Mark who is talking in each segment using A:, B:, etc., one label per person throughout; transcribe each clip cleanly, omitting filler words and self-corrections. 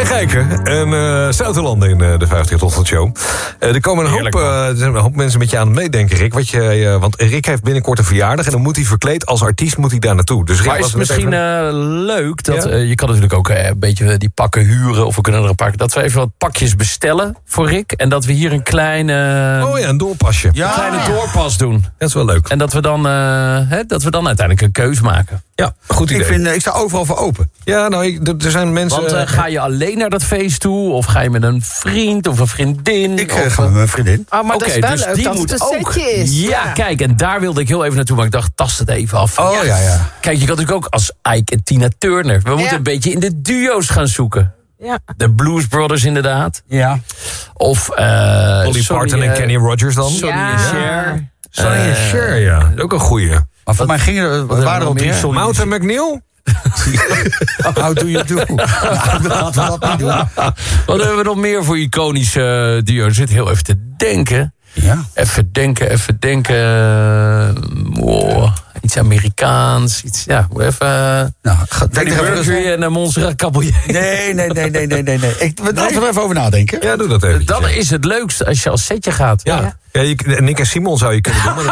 A: Stijn Gijken en Zoutelanden in de 50 Show. Er komen een hoop mensen met je aan het meedenken, Rick. Want Rick heeft binnenkort een verjaardag en dan moet hij verkleed als artiest moet hij daar naartoe. Dus Rick,
B: maar is het misschien leuk dat je kan natuurlijk ook een beetje die pakken huren of we kunnen er een pakken. Dat we even wat pakjes bestellen voor Rick en dat we hier een kleine
A: een doorpasje.
B: Een kleine doorpas doen.
A: Dat is wel leuk.
B: En dat we dan uiteindelijk een keus maken.
A: Ja, goed idee.
C: Ik sta overal voor open.
A: Ja, nou, er zijn mensen...
B: Want ga je alleen naar dat feest toe? Of ga je met een vriend of een vriendin?
C: Ik ga met mijn vriendin.
D: Maar dat is wel
B: dus
D: leuk
B: die
D: dat
B: moet
D: het een
B: ook.
D: setje is.
B: Ja, kijk, en daar wilde ik heel even naartoe. Maar ik dacht, tast het even af.
C: Oh, ja.
B: Kijk, je kan natuurlijk ook als Ike en Tina Turner. We moeten een beetje in de duo's gaan zoeken.
D: Ja.
B: De Blues Brothers inderdaad.
C: Ja.
B: Of
A: Dolly Parton en Kenny Rogers dan.
B: Sonny en Cher.
A: Sonny en Cher, ja. Ook een goeie.
C: Maar voor mij waren er al 3 songs.
A: Mountain McNeil?
C: How do you do? Laten we dat niet doen.
B: Wat hebben we nog meer voor iconische duo's? Ik zit heel even te denken.
C: Ja.
B: Even denken. Iets Amerikaans. Iets, even... Freddie Mercury en Montserrat Caballé.
C: Nee. Laten we er even over nadenken.
A: Ja, doe dat even.
B: Dan is het leukst als je als setje gaat.
A: Ja. Nick en Simon zou je kunnen doen.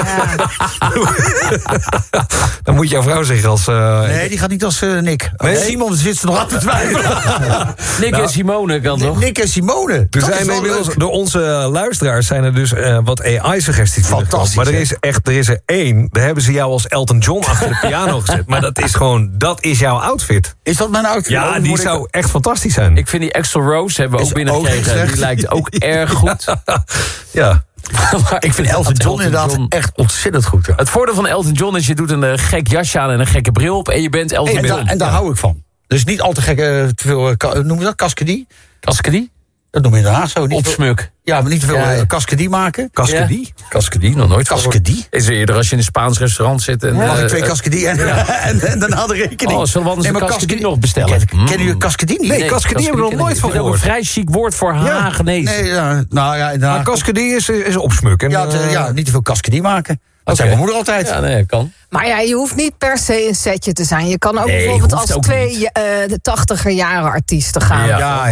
A: Dan moet jouw vrouw zeggen als...
C: Nee, die gaat niet als Nick.
A: Nee?
C: Simon zit er nog aan te twijfelen.
B: Nick en Simone kan toch?
C: Nick en Simone.
A: Er zijn inmiddels door onze luisteraars zijn er dus wat AI-suggesties.
C: Fantastisch.
A: Maar er is er één. Daar hebben ze jou als Elton John achter de piano gezet. Maar dat is jouw outfit.
C: Is dat mijn outfit?
A: Ja, die zou echt fantastisch zijn.
B: Ik vind die Axl Rose hebben we ook binnengekregen. Die lijkt ook erg goed.
A: Ja.
C: Ik vind Elton John inderdaad echt ontzettend goed. Ja.
B: Het voordeel van Elton John is je doet een gek jasje aan en een gekke bril op en je bent Elton John.
C: En daar hou ik van. Dus niet al te gek, te veel, noem je dat, cascadie?
B: Cascadie?
C: Dat noem je daarna zo.
B: Opsmuk.
C: Ja, maar niet te veel cascadie maken.
A: Cascadie?
B: Cascadie, nog nooit.
C: Cascadie?
B: Is eerder als je in een Spaans restaurant zit. En,
C: mag ik 2 cascadie en daarna de rekening.
B: Oh, zullen we anders een cascadie nog bestellen?
C: Kennen jullie cascadie niet?
A: Nee, cascadie hebben we nog nooit van gehoord.
B: Een vrij chic woord voor Haagenees.
C: Nee, inderdaad.
A: Maar cascadie is opsmuk. En,
C: niet te veel cascadie maken. Dat zei mijn moeder altijd.
B: Ja, nee, kan.
D: Maar ja, je hoeft niet per se een setje te zijn. Je kan ook bijvoorbeeld als 2 de 80er jaren artiesten gaan.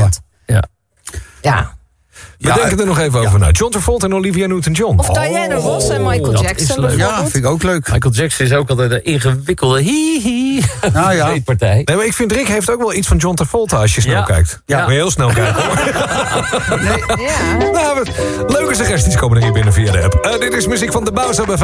D: Ja.
A: We denken er nog even over na. John Travolta en Olivia Newton-John.
D: Of Diana Ross en Michael Jackson.
C: Ja, vind ik ook leuk.
B: Michael Jackson is ook altijd een ingewikkelde partij.
A: Nee, maar ik vind Rick heeft ook wel iets van John Travolta als je snel kijkt. Ja. Maar heel snel kijken. Leuke suggesties komen er hier binnen via de app. Dit is muziek van de Bouwstad bij